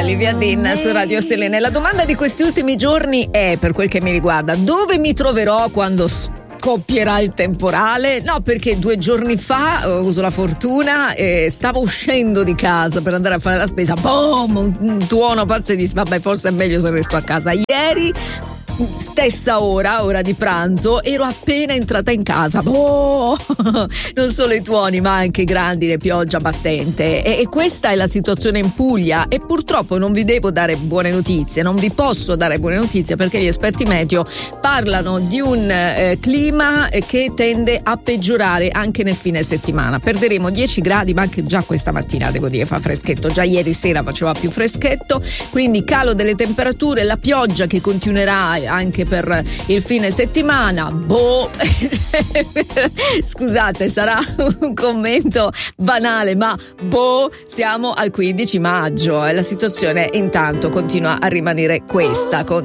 Livia Dean su Radio Selene. La domanda di questi ultimi giorni è, per quel che mi riguarda, dove mi troverò quando scoppierà il temporale? No, perché 2 giorni fa ho avuto la fortuna, stavo uscendo di casa per andare a fare la spesa, boom, un tuono pazzesco, vabbè, forse è meglio se resto a casa. Ieri stessa ora di pranzo, ero appena entrata in casa, non solo i tuoni ma anche grandine, pioggia battente, e questa è la situazione in Puglia, e purtroppo non vi devo dare buone notizie, non vi posso dare buone notizie, perché gli esperti meteo parlano di un clima che tende a peggiorare anche nel fine settimana. Perderemo 10 gradi, ma anche già questa mattina devo dire fa freschetto, già ieri sera faceva più freschetto, quindi calo delle temperature, la pioggia che continuerà anche per il fine settimana. Scusate, sarà un commento banale, ma siamo al 15 maggio e la situazione intanto continua a rimanere questa, con